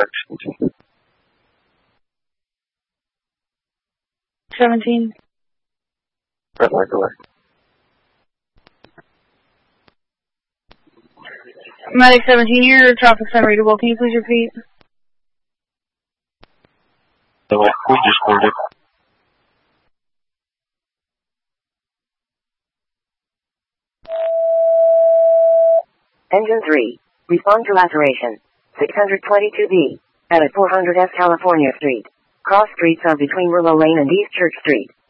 17. Red light delay. Medic 17, your traffic's unreadable. Can you please repeat? We just cleared it. Engine 3. Respond to laceration. 622B. At 400 S California Street. Cross streets of between Willow Lane and East Church Street.